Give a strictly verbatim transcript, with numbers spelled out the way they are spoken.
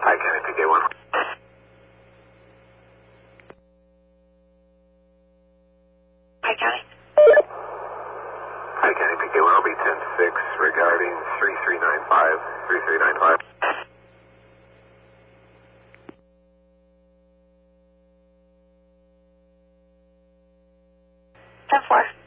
Hi, County P K one. Hi, County. Hi, County P K one. I'll be ten six regarding three three nine five. three three nine five. ten four.